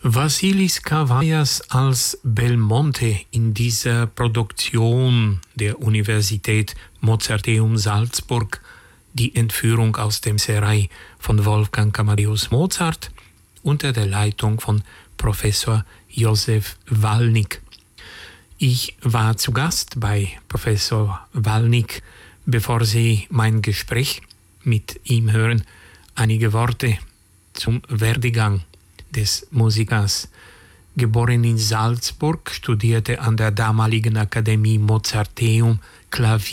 Vasilis Kavaias als Belmonte in dieser Produktion der Universität Mozarteum Salzburg, die Entführung aus dem Serail von Wolfgang Amadeus Mozart unter der Leitung von Professor Josef Walnig. Ich war zu Gast bei Professor Walnig. Bevor Sie mein Gespräch mit ihm hören, einige Worte zum Werdegang des Musikers. Geboren in Salzburg, studierte an der damaligen Akademie Mozarteum Klavier